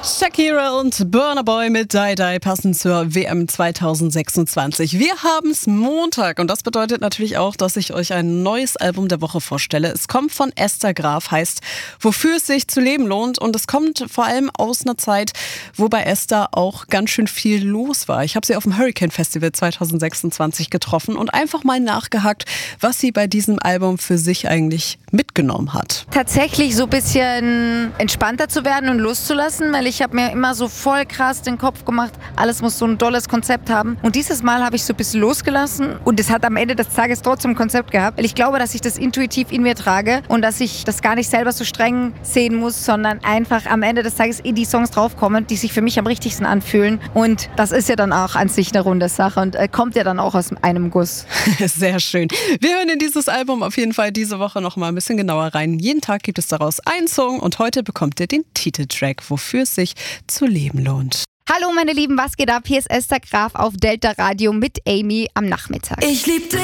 Shakira und Burna Boy mit Die Die passend zur WM 2026. Wir haben es Montag und das bedeutet natürlich auch, dass ich euch ein neues Album der Woche vorstelle. Es kommt von Esther Graf, heißt Wofür es sich zu leben lohnt, und es kommt vor allem aus einer Zeit, wo bei Esther auch ganz schön viel los war. Ich habe sie auf dem Hurricane Festival 2026 getroffen und einfach mal nachgehakt, was sie bei diesem Album für sich eigentlich mitgenommen hat. Tatsächlich so ein bisschen entspannter zu werden und loszulassen, weil ich habe mir immer so voll krass den Kopf gemacht, alles muss so ein tolles Konzept haben. Und dieses Mal habe ich so ein bisschen losgelassen und es hat am Ende des Tages trotzdem ein Konzept gehabt, weil ich glaube, dass ich das intuitiv in mir trage und dass ich das gar nicht selber so streng sehen muss, sondern einfach am Ende des Tages in die Songs draufkommen, die sich für mich am richtigsten anfühlen. Und das ist ja dann auch an sich eine runde Sache und kommt ja dann auch aus einem Guss. Sehr schön. Wir hören in dieses Album auf jeden Fall diese Woche noch mal ein bisschen genauer rein. Jeden Tag gibt es daraus einen Song und heute bekommt ihr den Titeltrack, Wofür es sich zu leben lohnt. Hallo meine Lieben, was geht ab? Hier ist Esther Graf auf Delta Radio mit Amy am Nachmittag. Ich lieb dich.